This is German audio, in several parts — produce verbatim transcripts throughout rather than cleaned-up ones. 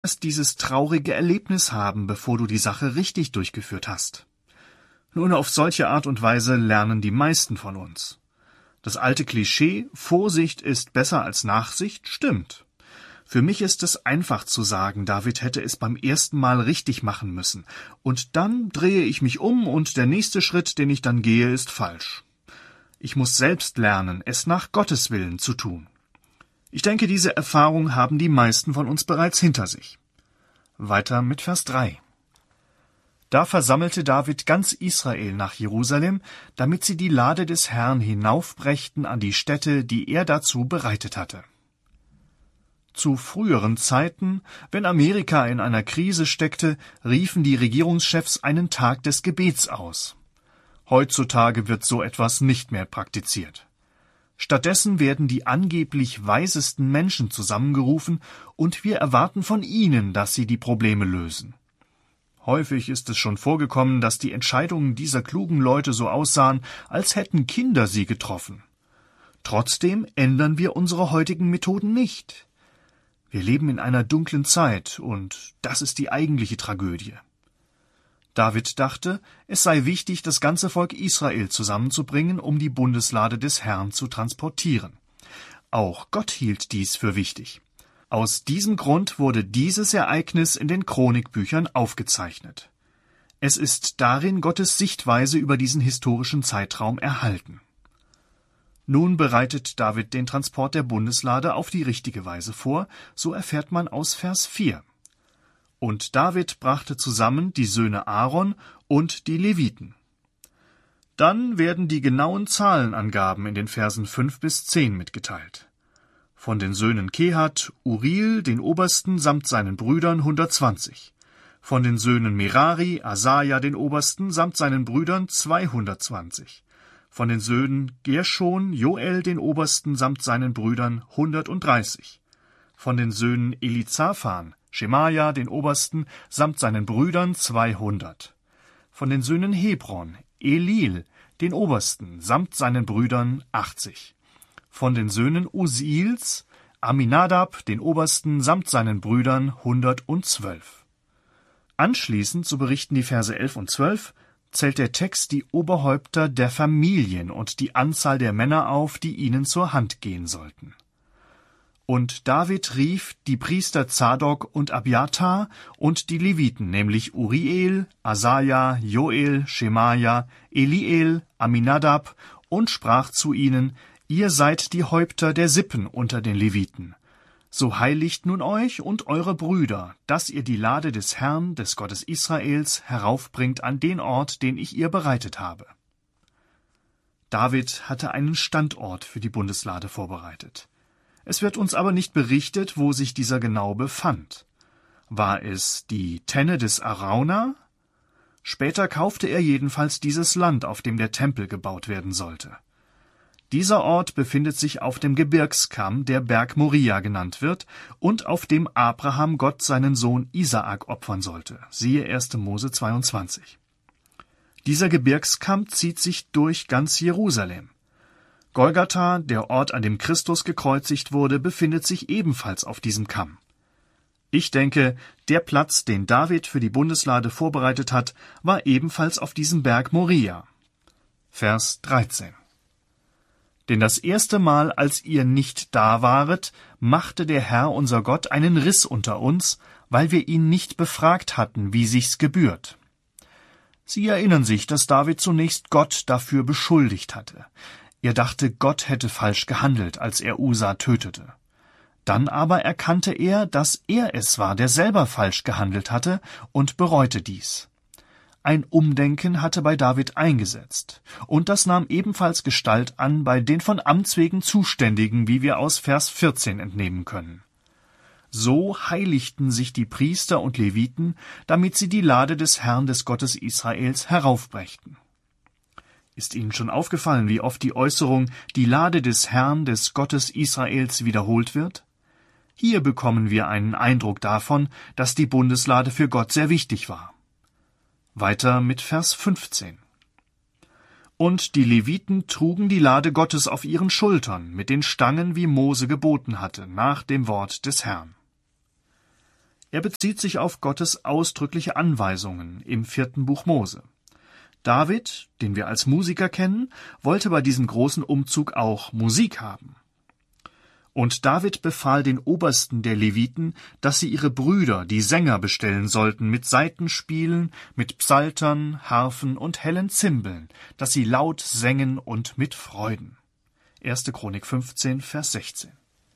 erst dieses traurige Erlebnis haben, bevor du die Sache richtig durchgeführt hast. Nun, auf solche Art und Weise lernen die meisten von uns. Das alte Klischee, Vorsicht ist besser als Nachsicht, stimmt. Für mich ist es einfach zu sagen, David hätte es beim ersten Mal richtig machen müssen. Und dann drehe ich mich um und der nächste Schritt, den ich dann gehe, ist falsch. Ich muss selbst lernen, es nach Gottes Willen zu tun. Ich denke, diese Erfahrung haben die meisten von uns bereits hinter sich. Weiter mit Vers drei. Da versammelte David ganz Israel nach Jerusalem, damit sie die Lade des Herrn hinaufbrächten an die Stätte, die er dazu bereitet hatte. Zu früheren Zeiten, wenn Amerika in einer Krise steckte, riefen die Regierungschefs einen Tag des Gebets aus. Heutzutage wird so etwas nicht mehr praktiziert. Stattdessen werden die angeblich weisesten Menschen zusammengerufen und wir erwarten von ihnen, dass sie die Probleme lösen. Häufig ist es schon vorgekommen, dass die Entscheidungen dieser klugen Leute so aussahen, als hätten Kinder sie getroffen. Trotzdem ändern wir unsere heutigen Methoden nicht. Wir leben in einer dunklen Zeit, und das ist die eigentliche Tragödie. David dachte, es sei wichtig, das ganze Volk Israel zusammenzubringen, um die Bundeslade des Herrn zu transportieren. Auch Gott hielt dies für wichtig. Aus diesem Grund wurde dieses Ereignis in den Chronikbüchern aufgezeichnet. Es ist darin Gottes Sichtweise über diesen historischen Zeitraum erhalten. Nun bereitet David den Transport der Bundeslade auf die richtige Weise vor, so erfährt man aus Vers vier. Und David brachte zusammen die Söhne Aaron und die Leviten. Dann werden die genauen Zahlenangaben in den Versen fünf bis zehn mitgeteilt. Von den Söhnen Kehat, Uriel, den Obersten, samt seinen Brüdern hundertzwanzig. Von den Söhnen Merari, Asaja, den Obersten, samt seinen Brüdern zweihundertzwanzig. Von den Söhnen Gerschon, Joel, den Obersten, samt seinen Brüdern hundertdreißig. Von den Söhnen Elizaphan, Schemaja, den Obersten, samt seinen Brüdern zweihundert. Von den Söhnen Hebron, Elil, den Obersten, samt seinen Brüdern achtzig. Von den Söhnen Usiels, Aminadab, den Obersten, samt seinen Brüdern hundertzwölf. Anschließend, so berichten die Verse elf und zwölf, zählt der Text die Oberhäupter der Familien und die Anzahl der Männer auf, die ihnen zur Hand gehen sollten. Und David rief die Priester Zadok und Abiathar und die Leviten, nämlich Uriel, Asaja, Joel, Schemaja, Eliel, Aminadab, und sprach zu ihnen: Ihr seid die Häupter der Sippen unter den Leviten. So heiligt nun euch und eure Brüder, dass ihr die Lade des Herrn, des Gottes Israels, heraufbringt an den Ort, den ich ihr bereitet habe. David hatte einen Standort für die Bundeslade vorbereitet. Es wird uns aber nicht berichtet, wo sich dieser genau befand. War es die Tenne des Arauna? Später kaufte er jedenfalls dieses Land, auf dem der Tempel gebaut werden sollte. Dieser Ort befindet sich auf dem Gebirgskamm, der Berg Moria genannt wird, und auf dem Abraham Gott seinen Sohn Isaak opfern sollte. Siehe erster Mose zweiundzwanzig. Dieser Gebirgskamm zieht sich durch ganz Jerusalem. Golgatha, der Ort, an dem Christus gekreuzigt wurde, befindet sich ebenfalls auf diesem Kamm. Ich denke, der Platz, den David für die Bundeslade vorbereitet hat, war ebenfalls auf diesem Berg Moria. Vers dreizehn. Denn das erste Mal, als ihr nicht da waret, machte der Herr unser Gott einen Riss unter uns, weil wir ihn nicht befragt hatten, wie sich's gebührt. Sie erinnern sich, dass David zunächst Gott dafür beschuldigt hatte. Er dachte, Gott hätte falsch gehandelt, als er Usa tötete. Dann aber erkannte er, dass er es war, der selber falsch gehandelt hatte, und bereute dies. Ein Umdenken hatte bei David eingesetzt, und das nahm ebenfalls Gestalt an bei den von Amts wegen Zuständigen, wie wir aus Vers vierzehn entnehmen können. So heiligten sich die Priester und Leviten, damit sie die Lade des Herrn, des Gottes Israels, heraufbrächten. Ist Ihnen schon aufgefallen, wie oft die Äußerung »die Lade des Herrn, des Gottes Israels« wiederholt wird? Hier bekommen wir einen Eindruck davon, dass die Bundeslade für Gott sehr wichtig war. Weiter mit Vers fünfzehn. Und die Leviten trugen die Lade Gottes auf ihren Schultern mit den Stangen, wie Mose geboten hatte, nach dem Wort des Herrn. Er bezieht sich auf Gottes ausdrückliche Anweisungen im vierten Buch Mose. David, den wir als Musiker kennen, wollte bei diesem großen Umzug auch Musik haben. Und David befahl den Obersten der Leviten, dass sie ihre Brüder, die Sänger, bestellen sollten mit Saitenspielen, mit Psaltern, Harfen und hellen Zimbeln, dass sie laut sängen und mit Freuden. erste Chronik fünfzehn, Vers sechzehn.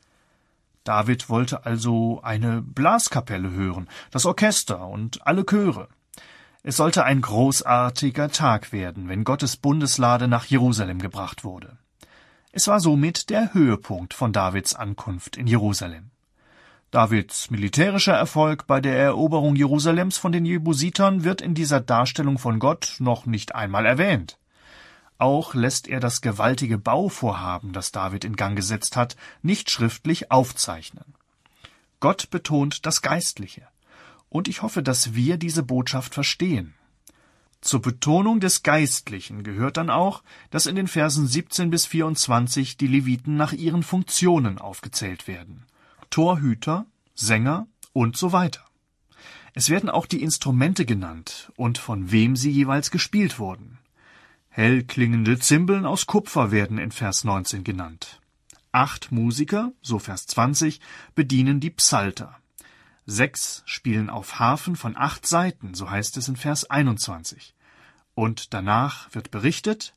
David wollte also eine Blaskapelle hören, das Orchester und alle Chöre. Es sollte ein großartiger Tag werden, wenn Gottes Bundeslade nach Jerusalem gebracht wurde. Es war somit der Höhepunkt von Davids Ankunft in Jerusalem. Davids militärischer Erfolg bei der Eroberung Jerusalems von den Jebusitern wird in dieser Darstellung von Gott noch nicht einmal erwähnt. Auch lässt er das gewaltige Bauvorhaben, das David in Gang gesetzt hat, nicht schriftlich aufzeichnen. Gott betont das Geistliche. Und ich hoffe, dass wir diese Botschaft verstehen. Zur Betonung des Geistlichen gehört dann auch, dass in den Versen siebzehn bis vierundzwanzig die Leviten nach ihren Funktionen aufgezählt werden. Torhüter, Sänger und so weiter. Es werden auch die Instrumente genannt und von wem sie jeweils gespielt wurden. Hell klingende Zimbeln aus Kupfer werden in Vers neunzehn genannt. Acht Musiker, so Vers zwanzig, bedienen die Psalter. Sechs spielen auf Harfen von acht Saiten, so heißt es in Vers einundzwanzig. Und danach wird berichtet: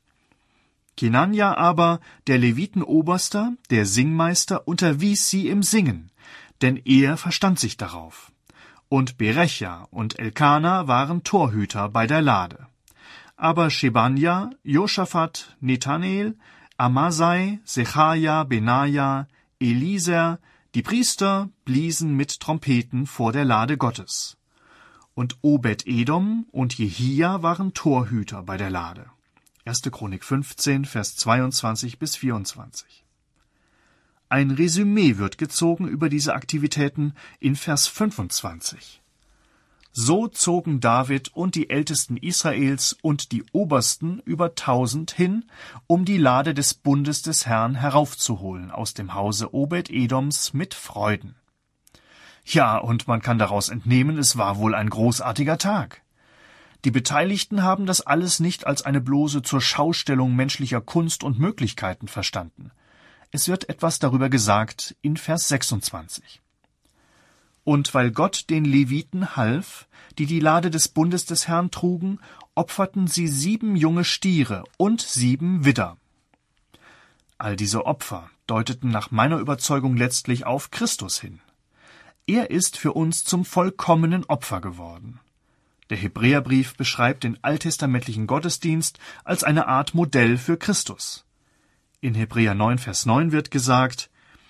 Kenania aber, der Levitenoberster, der Singmeister, unterwies sie im Singen, denn er verstand sich darauf. Und Berecha und Elkana waren Torhüter bei der Lade. Aber Shebanja, Josaphat, Nethanel, Amasai, Sechaja, Benaja, Eliezer, die Priester bliesen mit Trompeten vor der Lade Gottes. Und Obed-Edom und Jehia waren Torhüter bei der Lade. erste Chronik fünfzehn, Vers zweiundzwanzig bis vierundzwanzig. Ein Resümee wird gezogen über diese Aktivitäten in Vers fünfundzwanzig. So zogen David und die Ältesten Israels und die Obersten über tausend hin, um die Lade des Bundes des Herrn heraufzuholen aus dem Hause Obed-Edoms mit Freuden. Ja, und man kann daraus entnehmen, es war wohl ein großartiger Tag. Die Beteiligten haben das alles nicht als eine bloße zur Schaustellung menschlicher Kunst und Möglichkeiten verstanden. Es wird etwas darüber gesagt in Vers sechsundzwanzig. Und weil Gott den Leviten half, die die Lade des Bundes des Herrn trugen, opferten sie sieben junge Stiere und sieben Widder. All diese Opfer deuteten nach meiner Überzeugung letztlich auf Christus hin. Er ist für uns zum vollkommenen Opfer geworden. Der Hebräerbrief beschreibt den alttestamentlichen Gottesdienst als eine Art Modell für Christus. In Hebräer neun, Vers neun wird gesagt: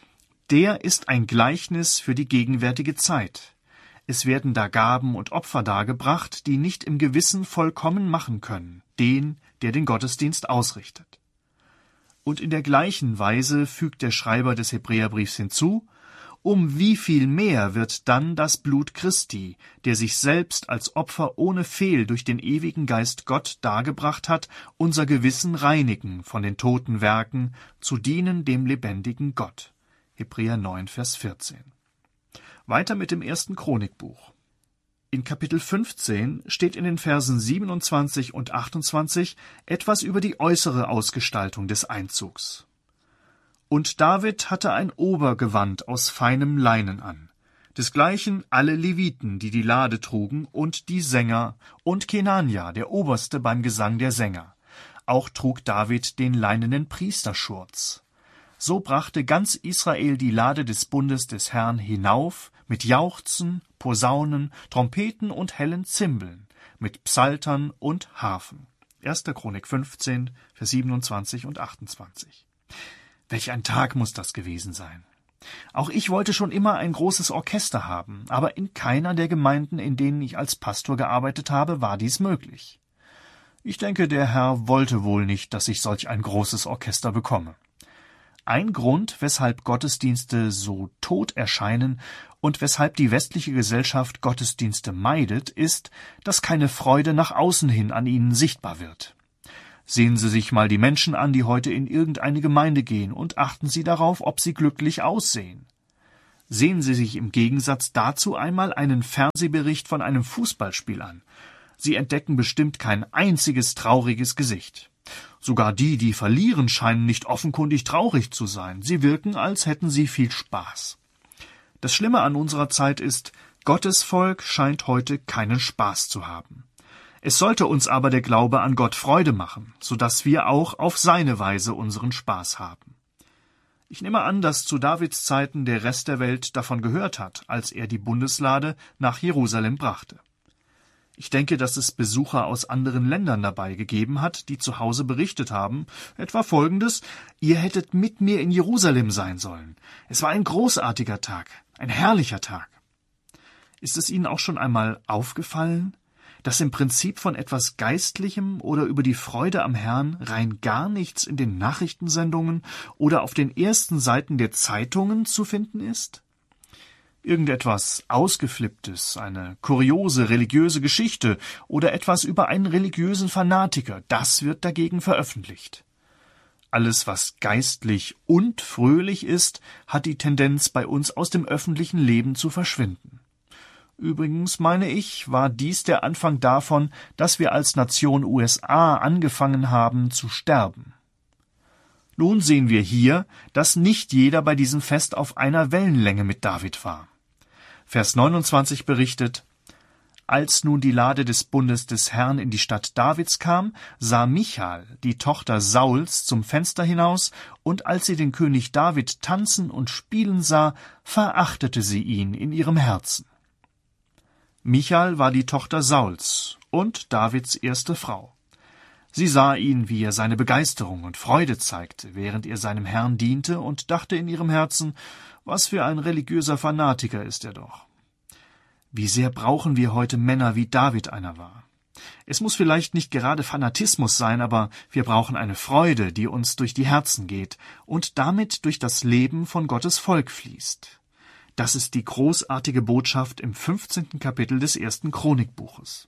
Der ist ein Gleichnis für die gegenwärtige Zeit. Es werden da Gaben und Opfer dargebracht, die nicht im Gewissen vollkommen machen können, den, der den Gottesdienst ausrichtet. Und in der gleichen Weise fügt der Schreiber des Hebräerbriefs hinzu: Um wie viel mehr wird dann das Blut Christi, der sich selbst als Opfer ohne Fehl durch den ewigen Geist Gott dargebracht hat, unser Gewissen reinigen von den toten Werken, zu dienen dem lebendigen Gott. Hebräer neun, Vers vierzehn. Weiter mit dem ersten Chronikbuch. In Kapitel fünfzehn steht in den Versen siebenundzwanzig und achtundzwanzig etwas über die äußere Ausgestaltung des Einzugs. Und David hatte ein Obergewand aus feinem Leinen an, desgleichen alle Leviten, die die Lade trugen, und die Sänger, und Kenania, der Oberste beim Gesang der Sänger. Auch trug David den leinenen Priesterschurz. So brachte ganz Israel die Lade des Bundes des Herrn hinauf, mit Jauchzen, Posaunen, Trompeten und hellen Zimbeln, mit Psaltern und Harfen. erste Chronik fünfzehn, Vers siebenundzwanzig und achtundzwanzig. Welch ein Tag muss das gewesen sein. Auch ich wollte schon immer ein großes Orchester haben, aber in keiner der Gemeinden, in denen ich als Pastor gearbeitet habe, war dies möglich. Ich denke, der Herr wollte wohl nicht, dass ich solch ein großes Orchester bekomme. Ein Grund, weshalb Gottesdienste so tot erscheinen und weshalb die westliche Gesellschaft Gottesdienste meidet, ist, dass keine Freude nach außen hin an ihnen sichtbar wird. Sehen Sie sich mal die Menschen an, die heute in irgendeine Gemeinde gehen, und achten Sie darauf, ob sie glücklich aussehen. Sehen Sie sich im Gegensatz dazu einmal einen Fernsehbericht von einem Fußballspiel an. Sie entdecken bestimmt kein einziges trauriges Gesicht. Sogar die, die verlieren, scheinen nicht offenkundig traurig zu sein. Sie wirken, als hätten sie viel Spaß. Das Schlimme an unserer Zeit ist, Gottes Volk scheint heute keinen Spaß zu haben. Es sollte uns aber der Glaube an Gott Freude machen, sodass wir auch auf seine Weise unseren Spaß haben. Ich nehme an, dass zu Davids Zeiten der Rest der Welt davon gehört hat, als er die Bundeslade nach Jerusalem brachte. Ich denke, dass es Besucher aus anderen Ländern dabei gegeben hat, die zu Hause berichtet haben, etwa Folgendes: Ihr hättet mit mir in Jerusalem sein sollen. Es war ein großartiger Tag, ein herrlicher Tag. Ist es Ihnen auch schon einmal aufgefallen, dass im Prinzip von etwas Geistlichem oder über die Freude am Herrn rein gar nichts in den Nachrichtensendungen oder auf den ersten Seiten der Zeitungen zu finden ist? Irgendetwas Ausgeflipptes, eine kuriose religiöse Geschichte oder etwas über einen religiösen Fanatiker, das wird dagegen veröffentlicht. Alles, was geistlich und fröhlich ist, hat die Tendenz, bei uns aus dem öffentlichen Leben zu verschwinden. Übrigens, meine ich, war dies der Anfang davon, dass wir als Nation U S A angefangen haben zu sterben. Nun sehen wir hier, dass nicht jeder bei diesem Fest auf einer Wellenlänge mit David war. Vers neunundzwanzig berichtet: Als nun die Lade des Bundes des Herrn in die Stadt Davids kam, sah Michal, die Tochter Sauls, zum Fenster hinaus, und als sie den König David tanzen und spielen sah, verachtete sie ihn in ihrem Herzen. Michal war die Tochter Sauls und Davids erste Frau. Sie sah ihn, wie er seine Begeisterung und Freude zeigte, während er seinem Herrn diente, und dachte in ihrem Herzen: Was für ein religiöser Fanatiker ist er doch. Wie sehr brauchen wir heute Männer, wie David einer war. Es muss vielleicht nicht gerade Fanatismus sein, aber wir brauchen eine Freude, die uns durch die Herzen geht und damit durch das Leben von Gottes Volk fließt. Das ist die großartige Botschaft im fünfzehnten Kapitel des ersten Chronikbuches.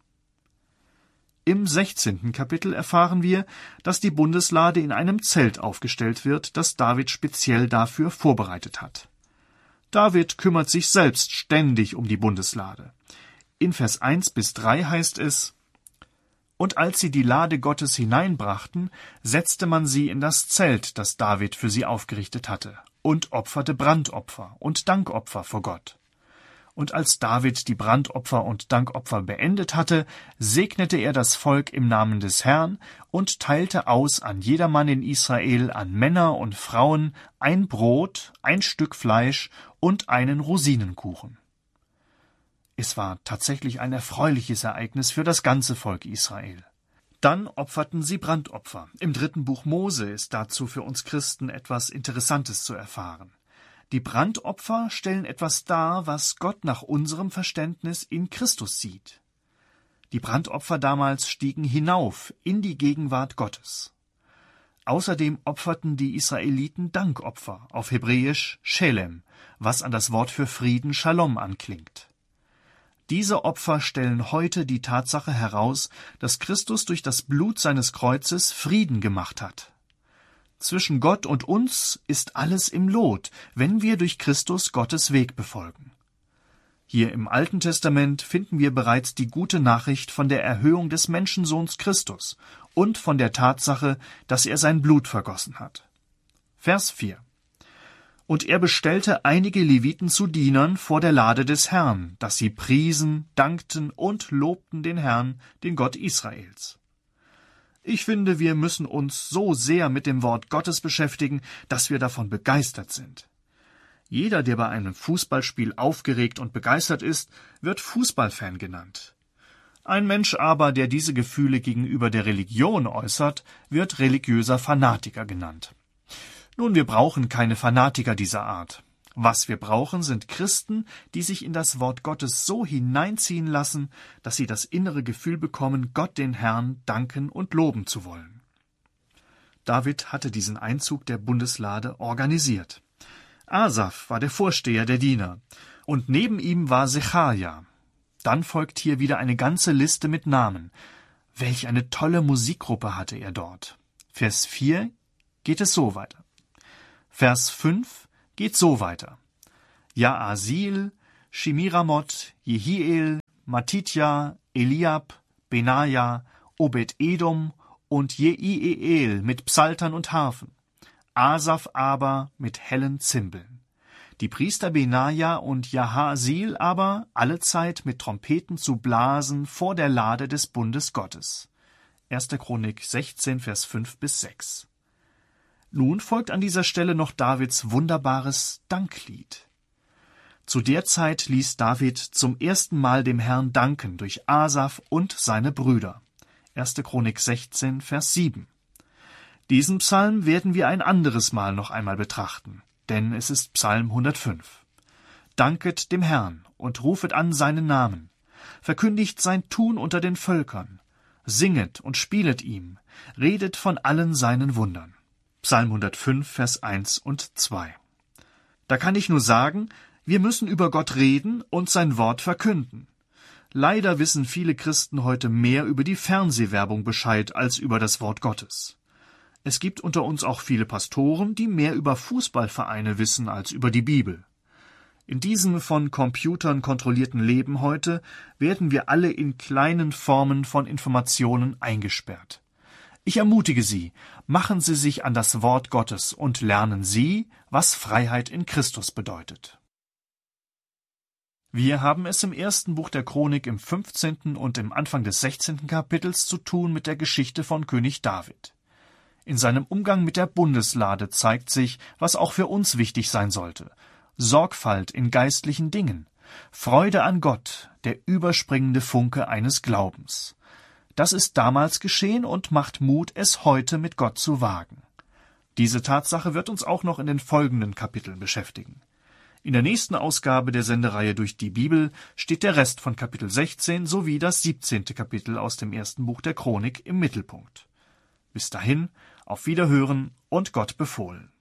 Im sechzehnten Kapitel erfahren wir, dass die Bundeslade in einem Zelt aufgestellt wird, das David speziell dafür vorbereitet hat. David kümmert sich selbst ständig um die Bundeslade. In Vers eins bis drei heißt es: Und als sie die Lade Gottes hineinbrachten, setzte man sie in das Zelt, das David für sie aufgerichtet hatte, und opferte Brandopfer und Dankopfer vor Gott. Und als David die Brandopfer und Dankopfer beendet hatte, segnete er das Volk im Namen des Herrn und teilte aus an jedermann in Israel, an Männer und Frauen, ein Brot, ein Stück Fleisch und einen Rosinenkuchen. Es war tatsächlich ein erfreuliches Ereignis für das ganze Volk Israel. Dann opferten sie Brandopfer. Im dritten Buch Mose ist dazu für uns Christen etwas Interessantes zu erfahren. Die Brandopfer stellen etwas dar, was Gott nach unserem Verständnis in Christus sieht. Die Brandopfer damals stiegen hinauf in die Gegenwart Gottes. Außerdem opferten die Israeliten Dankopfer, auf Hebräisch Shelem, was an das Wort für Frieden Shalom anklingt. Diese Opfer stellen heute die Tatsache heraus, dass Christus durch das Blut seines Kreuzes Frieden gemacht hat. Zwischen Gott und uns ist alles im Lot, wenn wir durch Christus Gottes Weg befolgen. Hier im Alten Testament finden wir bereits die gute Nachricht von der Erhöhung des Menschensohns Christus und von der Tatsache, dass er sein Blut vergossen hat. Vers vier: Und er bestellte einige Leviten zu Dienern vor der Lade des Herrn, dass sie priesen, dankten und lobten den Herrn, den Gott Israels. Ich finde, wir müssen uns so sehr mit dem Wort Gottes beschäftigen, dass wir davon begeistert sind. Jeder, der bei einem Fußballspiel aufgeregt und begeistert ist, wird Fußballfan genannt. Ein Mensch aber, der diese Gefühle gegenüber der Religion äußert, wird religiöser Fanatiker genannt. Nun, wir brauchen keine Fanatiker dieser Art. Was wir brauchen, sind Christen, die sich in das Wort Gottes so hineinziehen lassen, dass sie das innere Gefühl bekommen, Gott den Herrn danken und loben zu wollen. David hatte diesen Einzug der Bundeslade organisiert. Asaf war der Vorsteher der Diener, und neben ihm war Sechaja. Dann folgt hier wieder eine ganze Liste mit Namen. Welch eine tolle Musikgruppe hatte er dort. Vers vier geht es so weiter. Vers fünf geht so weiter. Jaasil, Shemiramoth, Jehiel, Matithja, Eliab, Benaja, Obed-Edom und Jeiel mit Psaltern und Harfen, Asaf aber mit hellen Zimbeln. Die Priester Benaja und Jahasil aber allezeit mit Trompeten zu blasen vor der Lade des Bundes Gottes. erster Chronik sechzehn, Vers fünf bis sechs. Nun folgt an dieser Stelle noch Davids wunderbares Danklied. Zu der Zeit ließ David zum ersten Mal dem Herrn danken durch Asaf und seine Brüder. erster Chronik sechzehn, Vers sieben. Diesen Psalm werden wir ein anderes Mal noch einmal betrachten, denn es ist Psalm hundertfünf. Danket dem Herrn und rufet an seinen Namen, verkündigt sein Tun unter den Völkern, singet und spielet ihm, redet von allen seinen Wundern. Psalm hundertfünf, Vers eins und zwei. Da kann ich nur sagen, wir müssen über Gott reden und sein Wort verkünden. Leider wissen viele Christen heute mehr über die Fernsehwerbung Bescheid als über das Wort Gottes. Es gibt unter uns auch viele Pastoren, die mehr über Fußballvereine wissen als über die Bibel. In diesem von Computern kontrollierten Leben heute werden wir alle in kleinen Formen von Informationen eingesperrt. Ich ermutige Sie, machen Sie sich an das Wort Gottes und lernen Sie, was Freiheit in Christus bedeutet. Wir haben es im ersten Buch der Chronik im fünfzehnten und im Anfang des sechzehnten Kapitels zu tun mit der Geschichte von König David. In seinem Umgang mit der Bundeslade zeigt sich, was auch für uns wichtig sein sollte: Sorgfalt in geistlichen Dingen, Freude an Gott, der überspringende Funke eines Glaubens. Das ist damals geschehen und macht Mut, es heute mit Gott zu wagen. Diese Tatsache wird uns auch noch in den folgenden Kapiteln beschäftigen. In der nächsten Ausgabe der Sendereihe durch die Bibel steht der Rest von Kapitel sechzehn sowie das siebzehnte Kapitel aus dem ersten Buch der Chronik im Mittelpunkt. Bis dahin, auf Wiederhören und Gott befohlen.